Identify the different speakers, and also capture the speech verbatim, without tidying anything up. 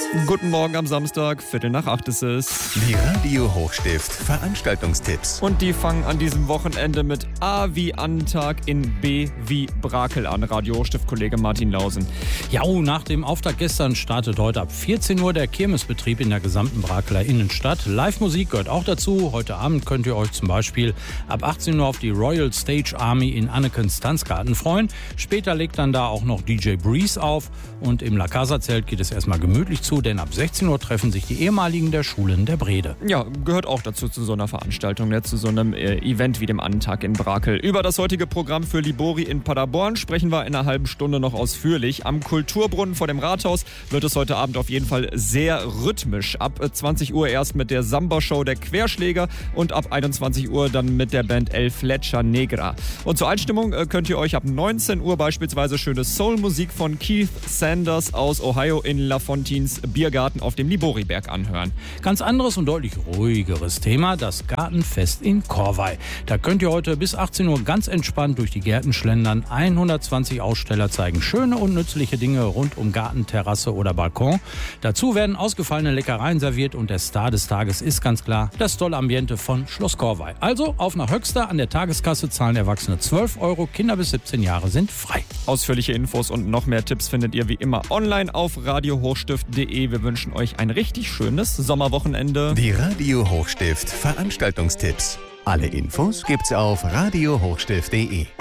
Speaker 1: Guten Morgen am Samstag, Viertel nach acht ist es.
Speaker 2: Die Radio Hochstift Veranstaltungstipps.
Speaker 1: Und die fangen an diesem Wochenende mit A wie Antag in B wie Brakel an. Radio Hochstift-Kollege Martin Lausen.
Speaker 3: Ja, nach dem Auftakt gestern startet heute ab vierzehn Uhr der Kirmesbetrieb in der gesamten Brakeler Innenstadt. Live-Musik gehört auch dazu. Heute Abend könnt ihr euch zum Beispiel ab achtzehn Uhr auf die Royal Stage Army in Annekens Tanzgarten freuen. Später legt dann da auch noch D J Breeze auf. Und im La Casa-Zelt geht es erstmal gemütlich zu, denn ab sechzehn Uhr treffen sich die ehemaligen der Schulen der Brede.
Speaker 1: Ja, gehört auch dazu zu so einer Veranstaltung, ne? zu so einem äh, Event wie dem Antag in Brakel. Über das heutige Programm für Libori in Paderborn sprechen wir in einer halben Stunde noch ausführlich. Am Kulturbrunnen vor dem Rathaus wird es heute Abend auf jeden Fall sehr rhythmisch. Ab zwanzig Uhr erst mit der Samba-Show der Querschläger und ab einundzwanzig Uhr dann mit der Band El Flecha Negra. Und zur Einstimmung äh, könnt ihr euch ab neunzehn Uhr beispielsweise schöne Soul-Musik von Keith Sanders aus Ohio in LaFontines Biergarten auf dem Liboriberg anhören.
Speaker 3: Ganz anderes und deutlich ruhigeres Thema, das Gartenfest in Korvey. Da könnt ihr heute bis achtzehn Uhr ganz entspannt durch die Gärten schlendern. hundertzwanzig Aussteller zeigen schöne und nützliche Dinge rund um Garten, Terrasse oder Balkon. Dazu werden ausgefallene Leckereien serviert und der Star des Tages ist ganz klar das tolle Ambiente von Schloss Korvey. Also auf nach Höxter, an der Tageskasse zahlen Erwachsene zwölf Euro, Kinder bis siebzehn Jahre sind frei.
Speaker 1: Ausführliche Infos und noch mehr Tipps findet ihr wie immer online auf radio hochstift punkt de. Wir wünschen euch ein richtig schönes Sommerwochenende.
Speaker 2: Die Radio Hochstift Veranstaltungstipps. Alle Infos gibt's auf radio hochstift punkt de.